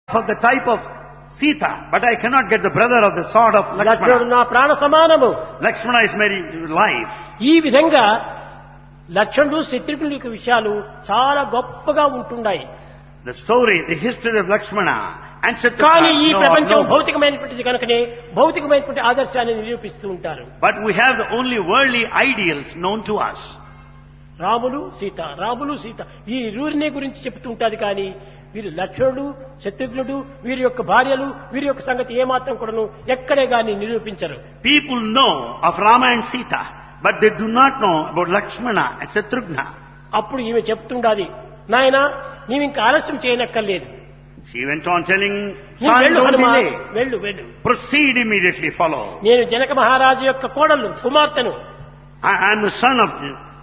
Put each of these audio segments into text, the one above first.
of the type of Sita, but I cannot get the brother of the sword of లక్ష్మణుడు Lakshmana. నా ప్రాణ సమానము. Lakshmana is my life. ఈ విధంగా లక్ష్మణుడు శత్రుఘ్నుడి యొక్క విషయాలు చాలా గొప్పగా ఉంటున్నాయి. The story, the history of Lakshmana and కానీ ఈ Shatrugna ప్రపంచం are noble. భౌతికమైనటువంటిది కనుకనే భౌతికమైనటువంటి ఆదర్శాన్ని నిరూపిస్తూ ఉంటారు. But we have the only worldly ideals known to us. Ramulu Sita ఈ ఇరువురినే గురించి చెప్తూ ఉంటాది కానీ వీరు లక్ష్మణుడు శత్రుఘ్నుడు వీరి యొక్క భార్యలు వీరి యొక్క సంగతి ఏమాత్రం కూడాను ఎక్కడే గాని నిరూపించరు. People know of Rama and Sita, but they do not know about Lakshmana and Shatrugna. అప్పుడు ఈమె చెప్తుండాది, నాయనా నీవు ఇంకా ఆలస్యం చేయనక్కర్లేదు, She went on telling, నీవు son, వెళ్ళు don't హనుమా, delay. వెళ్ళు. Proceed immediately, follow. నేను జనక మహారాజు యొక్క కోడలు కుమార్తెను, I am the son of,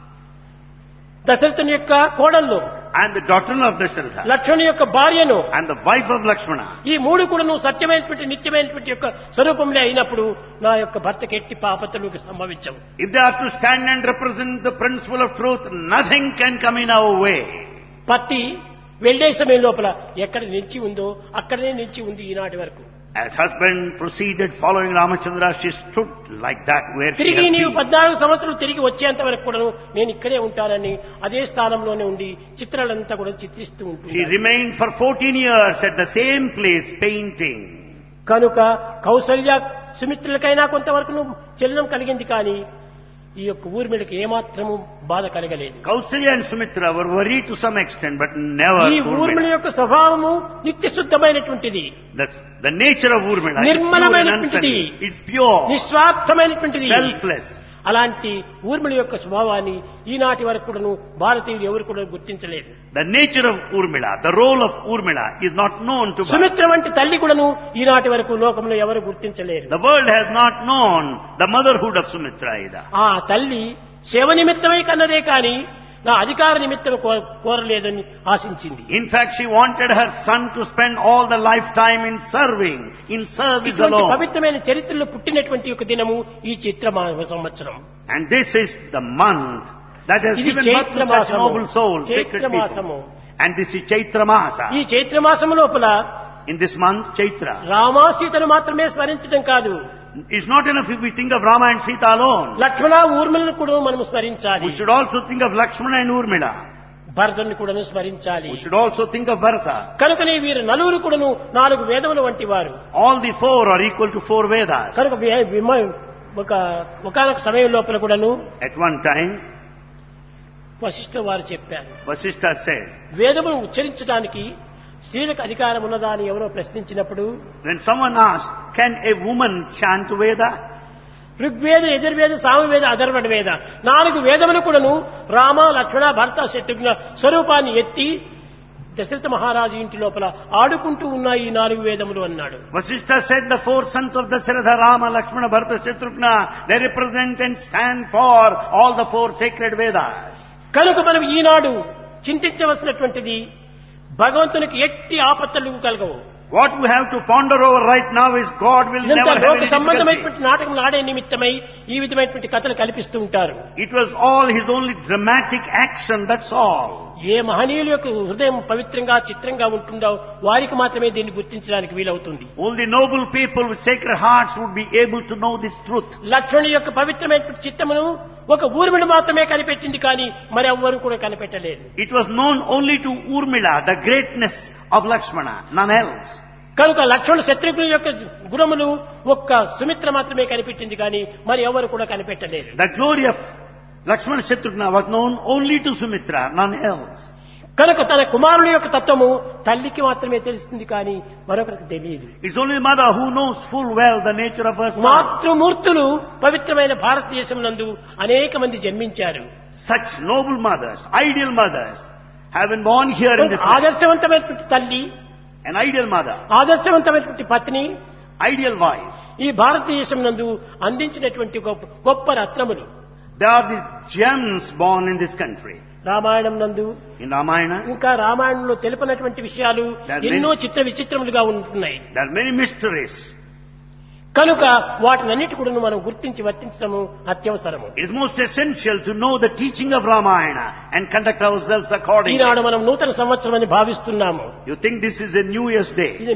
దశరథుని యొక్క కోడళ్ళు, I am the daughter of Dasharatha. లక్ష్మణుని యొక్క భార్యను. I am the wife of Lakshmana. ఈ మూడు కూడా నువ్వు సత్యమైనటువంటి నిత్యమైనటువంటి యొక్క స్వరూపంలో అయినప్పుడు నా యొక్క భర్తకి ఎట్టి పాపతులకు సంభవించవు. If they are to stand and represent the principle of truth, nothing can come in our way. పత్తి వెళ్లే సమయం లోపల ఎక్కడ నిలిచి ఉందో అక్కడనే నిలిచి ఉంది ఈనాటి వరకు. As husband proceeded following Ramachandra, she stood like that where she తిరిగి has నీవు been. 14 సంవత్సరాలు తిరిగి వచ్చేంత వరకు కూడా నేను ఇక్కడే ఉంటానని అదే స్థానంలోనే ఉండి చిత్రాలంతా కూడా చిత్రిస్తూ She ఉంటుంది. remained for 14 years at the same place painting. కనుక కౌసల్య సుమిత్రులకైనా కొంతవరకు చలనం కలిగింది కానీ ఈ యొక్క ఊర్మిళకి ఏమాత్రము బాధ కలగలేదు. Kausalya and Sumitra were worried to some extent, but never ఈ ఊర్మిళ Urmila. యొక్క స్వభావము నిత్య శుద్ధమైనటువంటిది, The nature of Urmila is pure and నిర్మలమైనటువంటిది, unsullied. It's pure, నిస్వార్థమైనటువంటిది. selfless. అలాంటి ఊర్మిళ యొక్క స్వభావాన్ని ఈనాటి వరకు కూడాను భారతీయులు ఎవరు కూడా గుర్తించలేదు. The nature of Urmila, the role of Urmila is not known to Bharat. Sumitra వంటి తల్లి కూడాను ఈనాటి వరకు లోకంలో ఎవరు గుర్తించలేరు. The world has not known the motherhood of Sumitra either. ఆ తల్లి సేవ నిమిత్తమై కన్నదే కాని నా అధికార నిమిత్తం కోరలేదని ఆశించింది. In fact, she wanted her son to spend all the lifetime in serving, in service ఇటువంటి alone. పవిత్రమైన చరిత్రలో పుట్టినటువంటి ఒక దినము ఈ చైత్ర సంవత్సరం. And this is the month that has ఇది given birth to such చైత్రమాసము. noble souls, sacred చైత్రమాసము. people. And this is Chaitra Masa. ఈ చైత్రమాసము లోపల In this month, Chaitra. Rama సీతను మాత్రమే స్మరించడం కాదు, It's not enough if we think of Rama and Sita alone. లక్ష్మణ ఊర్మిళను కూడా మనం స్మరించాలి, We should also think of Lakshmana and Urmila. భరతుని కూడా స్మరించాలి. We should also think of Bharata. కనుకనే వీరు నలుగురు కూడాను 4 వేదముల వంటి వారు. All the 4 are equal to 4 Vedas. కనుక ఒకనొక సమయం లోపల కూడాను At one time, వశిష్ఠ వారు చెప్పారు, Vasishtha said, వేదమును ఉచ్చరించడానికి స్త్రీలకు అధికారం ఉన్నదా అని ఎవరో ప్రశ్నించినప్పుడు when someone asked, can a woman chant Veda? Rigveda Yajurveda Samaveda అధర్వణ వేద 4 వేదములు కూడాను రామ లక్ష్మణ భరత శత్రుఘ్న స్వరూపాన్ని ఎత్తి దశరథ మహారాజు ఇంటి లోపల ఆడుకుంటూ ఉన్నాయి ఈ 4 వేదములు అన్నాడు. Vasishtha said the 4 sons of Dasharatha, Rama, Lakshmana, Bharata, Shatrugna, they represent and stand for all the 4 sacred Vedas. కనుక మనం ఈనాడు చింతించవలసినటువంటిది భగవంతునికి ఎట్టి ఆపత్తులు కలగవు. What we have to ponder over right now is God will ఇదంతా never have లోక any difficulty. సంబంధమైనటువంటి నాటకం ఆడే నిమిత్తమై ఈ విధమైనటువంటి కథలు కల్పిస్తూ ఉంటారు. It was all his only dramatic action, that's all. ఏ మహనీయుల యొక్క హృదయం పవిత్రంగా చిత్రంగా ఉంటుందో వారికి మాత్రమే దీన్ని గుర్తించడానికి వీలవుతుంది. Only noble people with sacred hearts would be able to know this truth. లక్ష్మణుని యొక్క పవిత్రమైనటువంటి చిత్తమును ఒక ఊర్మిళ మాత్రమే కనిపెట్టింది కానీ మరి ఎవ్వరూ కూడా కనిపెట్టలేదు. It was known only to Urmila, the greatness of Lakshmana, none else. కనుక లక్ష్మణ శత్రుఘ్నుల యొక్క గుణములు ఒక్క సుమిత్ర మాత్రమే కనిపెట్టింది కానీ మరి ఎవరు కూడా కనిపెట్టలేదు. The glory of Lakshmana Shatrugna was known only to Sumitra, none else. కనుక తన కుమారుల యొక్క తత్వము తల్లికి మాత్రమే తెలుస్తుంది కానీ మరొకరికి తెలియదు. It's only the mother who knows full well the nature of her son. మాతృమూర్తులు పవిత్రమైన భారతదేశం నందు అనేక మంది జన్మించారు. Such noble mothers, ideal mothers, have been born here in this land. ఆదర్శవంతమైనటువంటి తల్లి, An ideal mother, ఆదర్శవంతమైనటువంటి Patni ideal wife. ఈ భారతదేశం నందు అందించినటువంటి గొప్ప రత్నములు. They are the gems born in this country. Ramayanam నందు In Ramayana, ఇంకా రామాయణంలో తెలిపినటువంటి విషయాలు ఎన్నో చిత్ర విచిత్రములుగా ఉంటున్నాయి. there are many mysteries. కనుక వాటినన్నిటి కూడా మనం గుర్తించి వర్తించడము అత్యవసరము. It is most essential to know the teaching of Ramayana and conduct ourselves accordingly. ఈనాడు మనం నూతన సంవత్సరం అని భావిస్తున్నాము. You think this is a New Year's Day. ఇది